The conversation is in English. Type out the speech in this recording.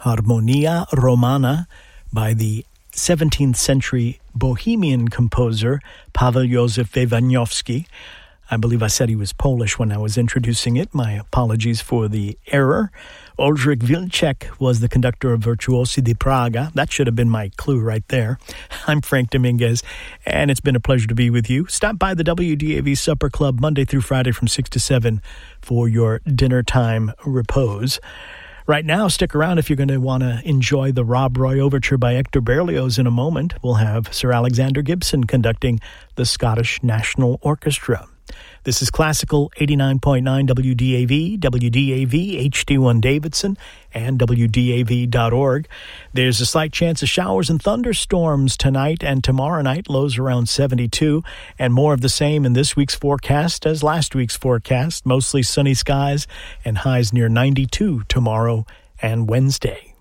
Harmonia Romana by the 17th century Bohemian composer Paweł Józef Iwaniowski. I believe I said he was Polish when I was introducing it. My apologies for the error. Oldřich Wilczek was the conductor of Virtuosi di Praga. That should have been my clue right there. I'm Frank Dominguez, and it's been a pleasure to be with you. Stop by the WDAV Supper Club Monday through Friday from 6 to 7 for your dinner time repose. Right now, stick around if you're going to want to enjoy the Rob Roy Overture by Hector Berlioz in a moment. We'll have Sir Alexander Gibson conducting the Scottish National Orchestra. This is Classical 89.9 WDAV, WDAV, HD1 Davidson, and WDAV.org. There's a slight chance of showers and thunderstorms tonight and tomorrow night, lows around 72, and more of the same in this week's forecast as last week's forecast, mostly sunny skies and highs near 92 tomorrow and Wednesday.